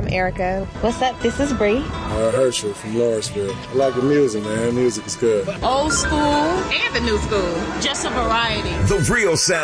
Erica. What's up? This is Bree. Herschel from Lawrenceville. I like the music, man. Music is good. Old school and the new school. Just a variety. The real sound.